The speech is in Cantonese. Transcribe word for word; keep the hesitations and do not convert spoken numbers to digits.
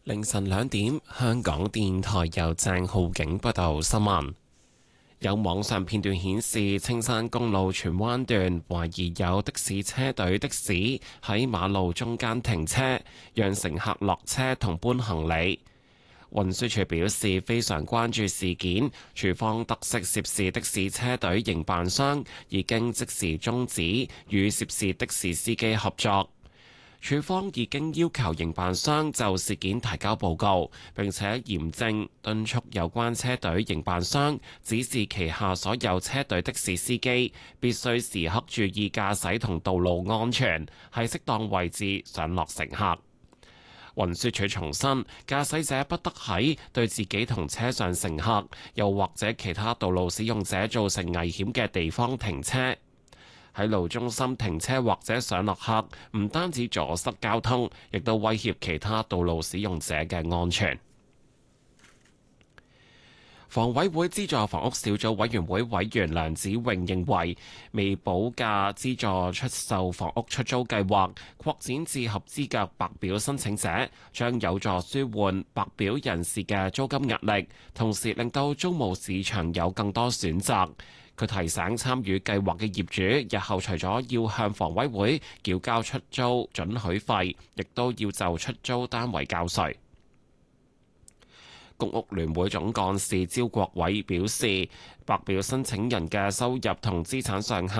凌晨兩點，香港電台由鄭浩景報道新聞。有網上片段顯示，青山公路荃灣段懷疑有的士車隊的士喺馬路中間停車，讓乘客落車同搬行李。運輸署表示非常關注事件，署方得悉涉事的士車隊營辦商已經即時終止與涉事的士司機合作。署方已經要求營辦商就事件提交報告，並且嚴正敦促有關車隊營辦商指示旗下所有車隊的士司機必須時刻注意駕駛同道路安全，喺適當位置上落乘客。運輸署重申，駕駛者不得喺對自己同車上乘客，又或者其他道路使用者造成危險嘅地方停車。喺路中心停車或者上落客，唔單止阻塞交通，亦都威脅其他道路使用者嘅安全。房委會資助房屋小組委員會委員梁子穎認為，未補價資助出售房屋出租計劃擴展至合資格白表申請者，將有助舒緩白表人士嘅租金壓力，同時令到租務市場有更多選擇。佢提醒參與計劃嘅業主，日後除咗要向房委會繳交出租准許費，亦都要就出租單位交稅。公屋聯會總幹事招國偉表示，白表申請人嘅收入同資產上限